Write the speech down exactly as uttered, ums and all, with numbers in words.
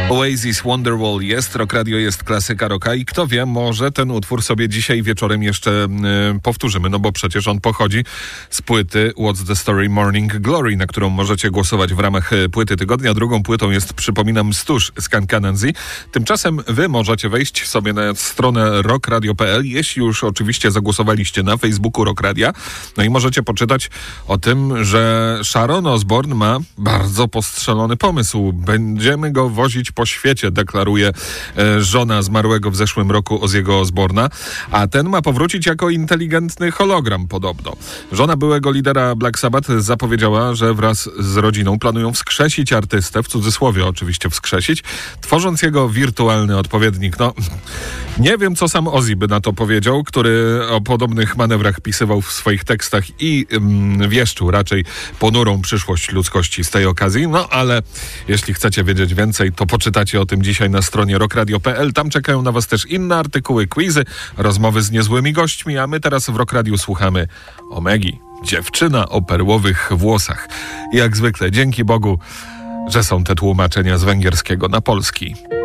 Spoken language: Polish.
Oasis Wonderwall jest, Rock Radio jest klasyka rocka i kto wie, może ten utwór sobie dzisiaj wieczorem jeszcze y, powtórzymy, no bo przecież on pochodzi z płyty What's the Story Morning Glory, na którą możecie głosować w ramach y, płyty tygodnia. Drugą płytą jest, przypominam, Stooges z Kankananzi. Tymczasem wy możecie wejść sobie na stronę rock radio kropka p l, jeśli już oczywiście zagłosowaliście na Facebooku Rock Radia, no i możecie poczytać o tym, że Sharon Osbourne ma bardzo postrzelony pomysł. Będziemy go wozić po świecie, deklaruje e, żona zmarłego w zeszłym roku Ozzy'ego Osbourna, a ten ma powrócić jako inteligentny hologram podobno. Żona byłego lidera Black Sabbath zapowiedziała, że wraz z rodziną planują wskrzesić artystę, w cudzysłowie oczywiście wskrzesić, tworząc jego wirtualny odpowiednik. No, nie wiem, co sam Ozzy by na to powiedział, który o podobnych manewrach pisywał w swoich tekstach i mm, wieszczył raczej ponurą przyszłość ludzkości z tej okazji. No, ale jeśli chcecie wiedzieć więcej, to poczytacie o tym dzisiaj na stronie rock radio kropka p l. Tam czekają na was też inne artykuły, quizy, rozmowy z niezłymi gośćmi, a my teraz w Rock Radiu słuchamy Omegi, dziewczyna o perłowych włosach. I jak zwykle, dzięki Bogu, że są te tłumaczenia z węgierskiego na polski.